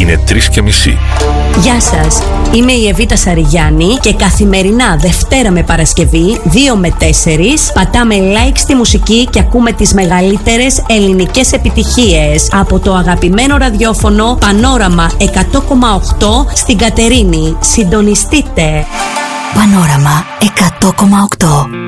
Είναι 3:30. Γεια σας, είμαι η Εβίτα Σαριγιάννη και καθημερινά Δευτέρα με Παρασκευή 2 με 4 πατάμε like στη μουσική και ακούμε τις μεγαλύτερες ελληνικές επιτυχίες από το αγαπημένο ραδιόφωνο Πανόραμα 100,8 στην Κατερίνη. Συντονιστείτε. Πανόραμα 100,8.